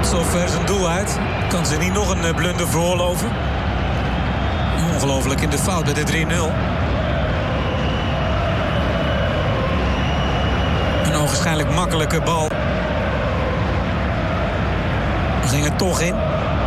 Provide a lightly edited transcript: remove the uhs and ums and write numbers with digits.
Tot zover zijn doel uit. Kan ze niet nog een blunder veroorloven. Ongelooflijk in de fout bij de 3-0. Een ogenschijnlijk makkelijke bal. We gingen toch in.